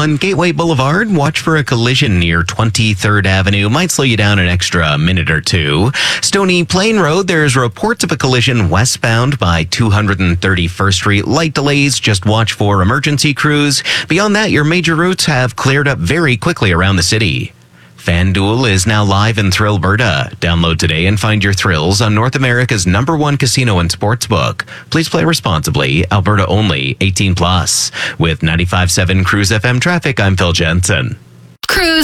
On Gateway Boulevard, watch for a collision near 23rd Avenue. Might slow you down an extra minute or two. Stony Plain Road, there's reports of a collision westbound by 231st Street. Light delays, just watch for emergency crews. Beyond that, your major routes have cleared up very quickly around the city. FanDuel is now live in Thrillberta. Download today and find your thrills on North America's #1 casino and sportsbook. Please play responsibly. Alberta only. 18+. With 95.7 Cruise FM traffic, I'm Phil Jensen. Cruise.